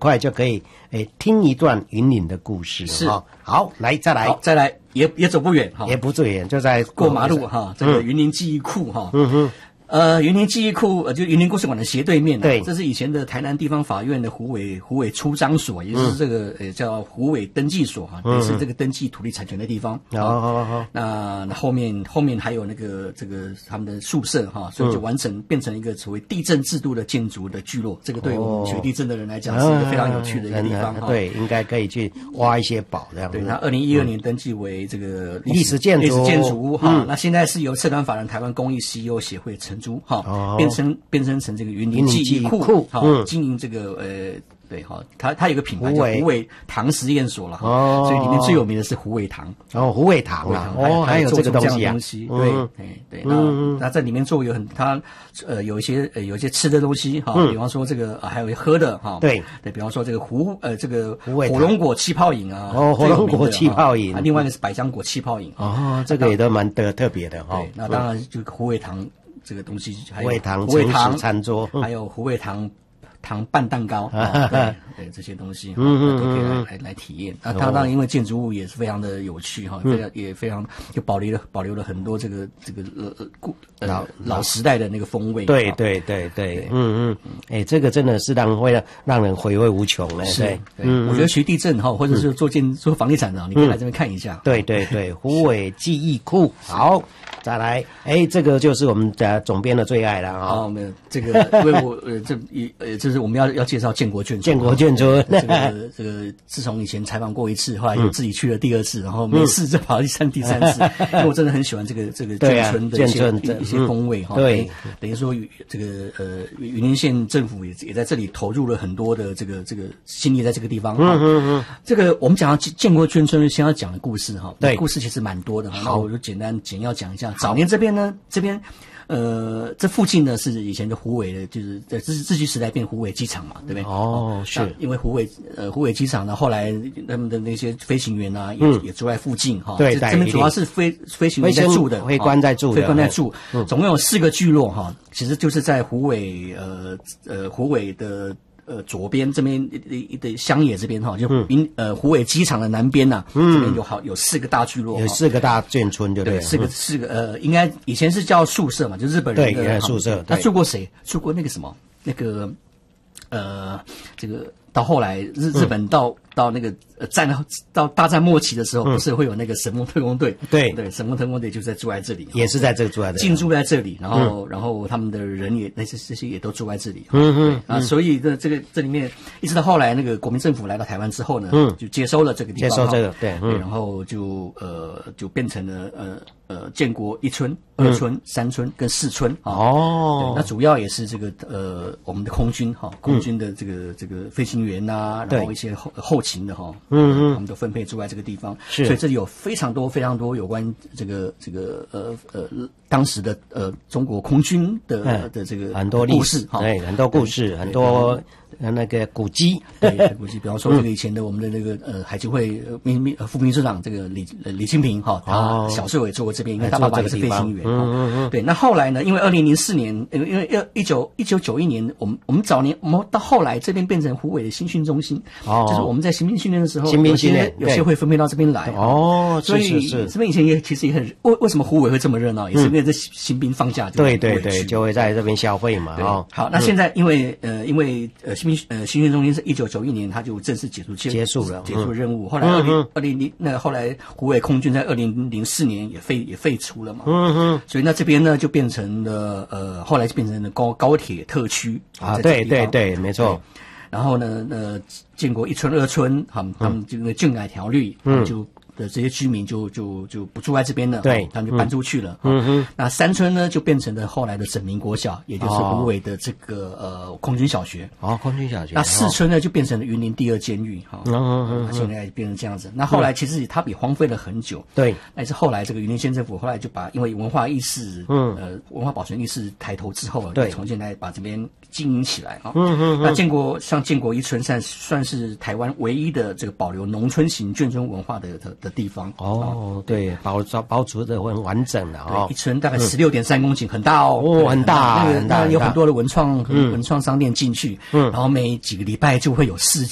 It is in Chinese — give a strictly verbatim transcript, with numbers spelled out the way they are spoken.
快就可以诶听一段云林的故事是哈。好，来再来， 好再来，也也走不远哈， 也不最远，就在过马路哈，这个云林记忆库哈。 嗯哼。 呃，云林记忆库，呃，就云林故事馆的斜对面、啊， 对， 这是以前的台南地方法院的虎尾虎尾出章所，也就是这个、嗯、呃叫虎尾登记所哈、啊，也是这个登记土地产权的地方。 好好好， 那那后面后面还有那个这个他们的宿舍哈、啊，所以就完成、嗯、变成一个所谓地震制度的建筑的聚落。这个对我们学地震的人来讲是一个非常有趣的一个地方哈、啊。 对，应该可以去挖一些宝这样子。 对，那二零一二年登记为这个历史建筑历史建筑物哈、嗯，那现在是由社团法人台湾公益 C E O 协会承租哈。哦变成变成成这个云林记忆库，好、嗯、经营这个呃，对哈，它它有个品牌叫虎尾糖实验所了哈、哦，所以里面最有名的是虎尾糖哦，虎尾糖啊，哦，还有这个东西啊， 东西对，哎对，那、嗯、那在里面做有很它呃有一些呃有一些吃的东西哈、嗯，比方说这个、呃、还有一喝的哈， 对对，比方说这个虎呃这个火龙果气泡饮啊， 哦，火龙果气泡饮， 啊，另外一个是百香果气泡饮， 哦，这个也都蛮特特别的哈， 对，那当然就虎尾糖。这个东西还有虎尾糖、 虎尾糖餐桌， 还有虎尾糖糖拌蛋糕，哦、对对这些东西，嗯嗯都可以来来来体验。那、啊、它当然因为建筑物也是非常的有趣哈，非常、嗯、也非常就保留了保留了很多这个这个呃古呃老老时代的那个风味。 对对对对，嗯嗯，哎、欸，这个真的是让会让人回味无穷嘞。 对，嗯，我觉得学地震哈，或者是做建做房地产的，你可以来这边看一下。 对对对，虎尾记忆库，好。再来，哎，这个就是我们的总编的最爱了啊！ 好，没有这个，因为我呃，这一呃，这是我们要要介绍建国眷村。 建国眷村， 这个这个，自从以前采访过一次，后来又自己去了第二次，然后每次再跑第三、第三次，因为我真的很喜欢这个这个眷村的一些一些风味哈。 对， 等于说这个呃，云林县政府也也在这里投入了很多的这个这个心力在这个地方。嗯嗯嗯。这个我们讲到建国眷村，先要讲的故事哈，对，故事其实蛮多的。好，我就简单简要讲一下。早年这边呢，这边，呃，这附近呢是以前的虎尾的，就是在日日据时代变虎尾机场嘛，对不对？ 哦，是， 因为虎尾呃虎尾机场呢，后来他们的那些飞行员啊，也、嗯、也住在附近哈。 对， 这边主要是飞飞行员在住的， 飞官在住的， 飞官在住，嗯、总共有四个聚落哈，其实就是在虎尾呃呃虎尾的。呃，左边这边的的乡野这边哈，就云、嗯、呃虎尾机场的南边呐、啊，嗯，这边有好有四个大聚落， 有四个大眷村，就对， 对，四个、嗯、四个呃，应该以前是叫宿舍嘛，就日本人的对宿舍。 他住过谁？住过那个什么那个呃，这个到后来日日本到、嗯、到那个呃战到大战末期的时候，不是会有那个神风特工队？对对，神风特工队就在住在这里， 也是在这个住在这里， 进驻在这里，然后、嗯、然后他们的人也那些这些也都住在这里，嗯嗯啊，所以这这个这里面一直到后来那个国民政府来到台湾之后呢，嗯，就接收了这个地方， 接收这个对， 对，然后就呃就变成了呃呃建国一村、二村、三村跟四村哦，那主要也是这个呃我们的空军哈，空军的这个这个飞行员呐，然后一些后后勤的哈，嗯嗯，他们都分配住在这个地方，是，所以这里有非常多非常多有关这个这个呃呃当时的呃中国空军的、嗯、的这个很多故事哈，对，很多故事，很多那个古迹， 对，古迹，比方说这个以前的我们的那个呃海基会秘秘副秘书长这个李李清平哈，他小时候也做过这边，因为他爸爸也是飞行员，嗯嗯嗯，对，那后来呢，因为二零零四年，因为一九一九九一年，我们我们早年我们到后来这边变成虎尾的新训中心，哦，就是我们在新兵训练的时候， 新兵训练有些会分配到这边来， 哦， 所以这边以前也其实也很为为什么虎尾会这么热闹，也是因为这新兵放假， 对对对，就会在这边消费嘛，哦， 好，那现在因为呃因为呃新兵呃新训中心是一九九一年，他就正式结束结束了结束任务。后来二零二零零那后来虎尾空军在二零零四年也废也废除了嘛。嗯嗯。所以那这边呢就变成了呃后来就变成了高高铁特区啊，对对对，没错。 然后呢呃建国一村二村，他们他们这个政改条例，嗯，就。的这些居民就就就不住在这边了， 对， 他们就搬出去了。嗯哼，那三村呢就变成了后来的省民国小，也就是虎尾的这个呃空军小学。 哦，空军小学。 那四村呢就变成了云林第二监狱哈。嗯嗯嗯，现在变成这样子。那后来其实它比荒废了很久。对。但是后来这个云林县政府后来就把因为文化意识，嗯呃文化保存意识抬头之后，对，重新来把这边经营起来哈。嗯嗯。那建国像建国一村算算是台湾唯一的这个保留农村型眷村文化的的。的地方哦，对，保保存的很完整的哦， 一村大概十六点三公顷，很大哦， 哦，很大， 那个那有很多的文创文创商店进去，嗯，然后每几个礼拜就会有市